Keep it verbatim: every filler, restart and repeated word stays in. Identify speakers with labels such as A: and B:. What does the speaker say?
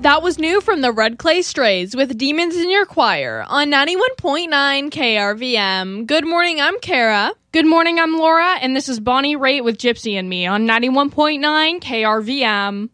A: That was new from the Red Clay Strays with Demons in Your Choir on ninety-one point nine K R V M. Good morning, I'm Kara.
B: Good morning, I'm Laura, and this is Bonnie Raitt with Gypsy and Me on ninety-one point nine K R V M.